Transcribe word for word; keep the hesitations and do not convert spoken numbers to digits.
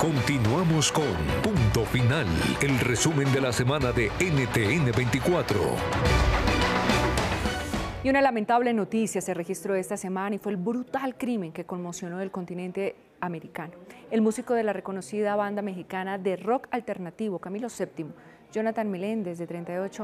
Continuamos con Punto Final, el resumen de la semana de N T N veinticuatro. Y una lamentable noticia se registró esta semana y fue el brutal crimen que conmocionó el continente americano. El músico de la reconocida banda mexicana de rock alternativo, Camilo séptimo, Jonathan Meléndez, de treinta y ocho